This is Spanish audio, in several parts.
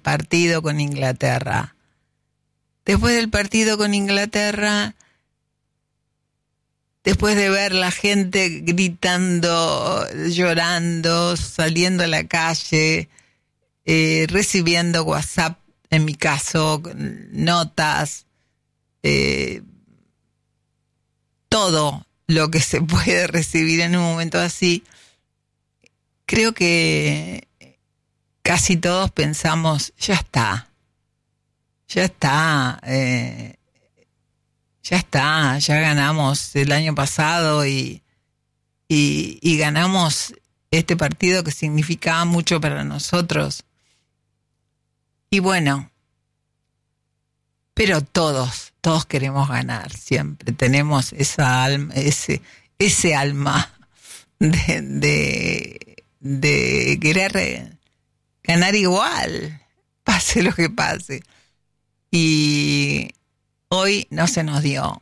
partido con Inglaterra. Después del partido con Inglaterra, después de ver la gente gritando, llorando, saliendo a la calle, recibiendo WhatsApp, en mi caso, notas, todo lo que se puede recibir en un momento así, creo que casi todos pensamos, ya está, ya ganamos el año pasado y ganamos este partido que significaba mucho para nosotros. Y bueno, pero todos queremos ganar, siempre tenemos esa alma, ese alma de querer ganar igual, pase lo que pase. Y hoy no se nos dio,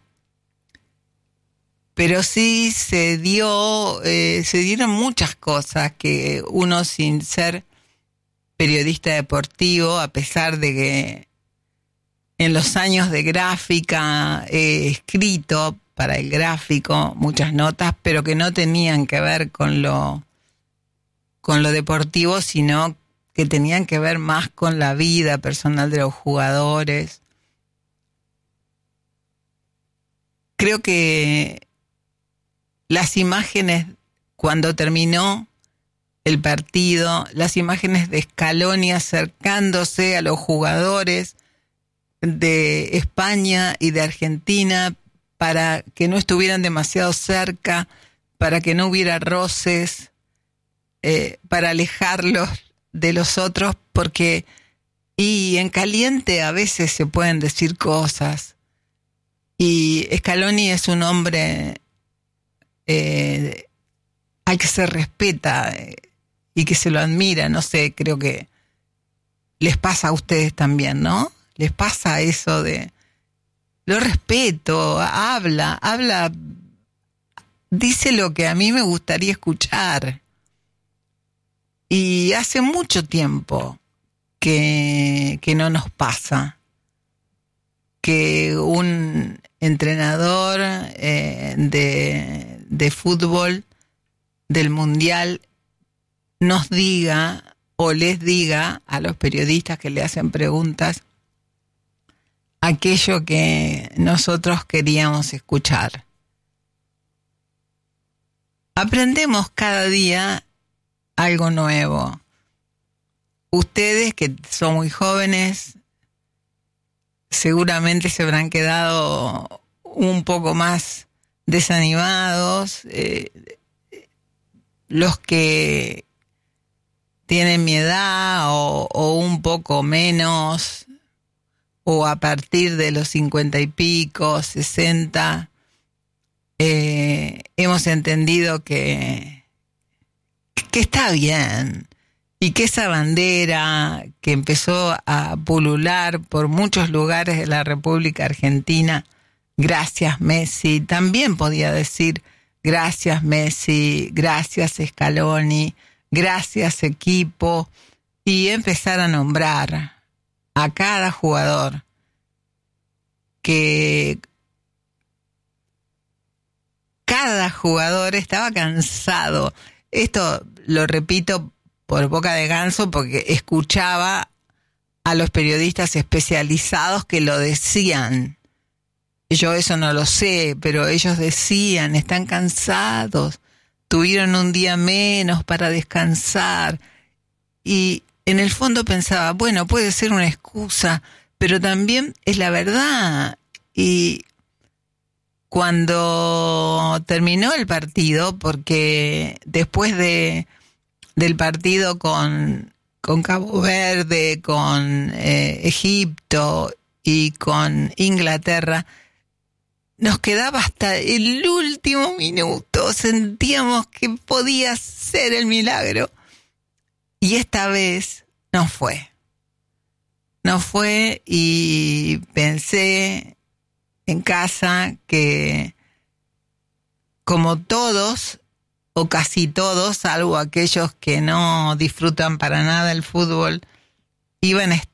pero sí se dieron muchas cosas que uno, sin ser periodista deportivo, a pesar de que en los años de gráfica he escrito para el gráfico muchas notas, pero que no tenían que ver con lo deportivo, sino que tenían que ver más con la vida personal de los jugadores. Creo que las imágenes, cuando terminó el partido, las imágenes de Scaloni acercándose a los jugadores de España y de Argentina para que no estuvieran demasiado cerca, para que no hubiera roces, para alejarlos de los otros, porque en caliente a veces se pueden decir cosas, y Scaloni es un hombre al que se respeta y que se lo admira. No sé, creo que les pasa a ustedes también, ¿no? Les pasa eso de lo respeto, habla, dice lo que a mí me gustaría escuchar. Y hace mucho tiempo que no nos pasa que un entrenador de fútbol del Mundial nos diga o les diga a los periodistas que le hacen preguntas aquello que nosotros queríamos escuchar. Aprendemos cada día algo nuevo. Ustedes, que son muy jóvenes, seguramente se habrán quedado un poco más desanimados. Los que tienen mi edad o un poco menos, o a partir de los 50 y pico, 60, hemos entendido que está bien, y que esa bandera que empezó a pulular por muchos lugares de la República Argentina, gracias Messi, también podía decir gracias Messi, gracias Scaloni, gracias equipo, y empezar a nombrar a cada jugador que cada jugador estaba cansado. Esto lo repito por boca de ganso porque escuchaba a los periodistas especializados que lo decían. Yo eso no lo sé, pero ellos decían, están cansados, tuvieron un día menos para descansar. Y en el fondo pensaba, bueno, puede ser una excusa, pero también es la verdad. Y cuando terminó el partido, porque después del partido con Cabo Verde, con Egipto y con Inglaterra, nos quedaba hasta el último minuto, sentíamos que podía ser el milagro, y esta vez no fue, y pensé en casa que, como todos o casi todos, salvo aquellos que no disfrutan para nada el fútbol, iban a estar